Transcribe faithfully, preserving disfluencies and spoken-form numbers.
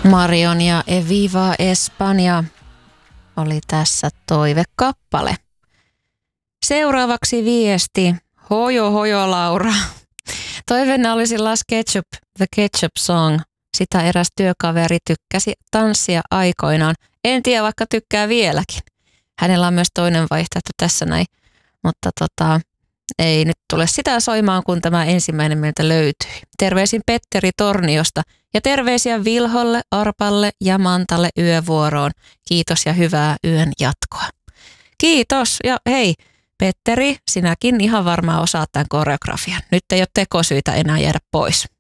Marion ja Eviva Espanja oli tässä toivekappale. Seuraavaksi viesti. Hojo hojo Laura. Toiveena olisi Last Ketchup, The Ketchup Song. Sitä eräs työkaveri tykkäsi tanssia aikoinaan. En tiedä, vaikka tykkää vieläkin. Hänellä on myös toinen vaihtoehto tässä näin, mutta tota, ei nyt tule sitä soimaan, kun tämä ensimmäinen meiltä löytyi. Terveisin Petteri Torniosta ja terveisiä Vilholle, Arpalle ja Mantalle yövuoroon. Kiitos ja hyvää yön jatkoa. Kiitos ja hei Petteri, sinäkin ihan varmaan osaat tämän koreografian. Nyt ei ole tekosyitä enää jäädä pois.